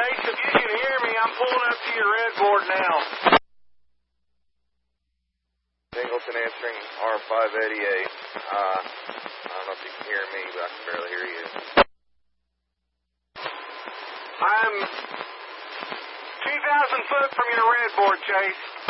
Chase, if you can hear me, I'm pulling up to your red board now. Singleton answering R588. I don't know if you can hear me, but I can barely hear you. I'm 2,000 foot from your red board, Chase.